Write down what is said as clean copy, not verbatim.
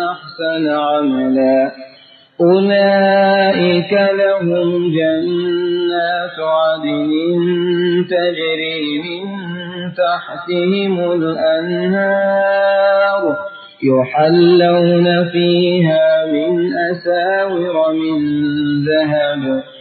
أحسن عملا أولئك لهم جنات عدن تجري من تحتهم الأنهار يحلون فيها من أساور من ذهب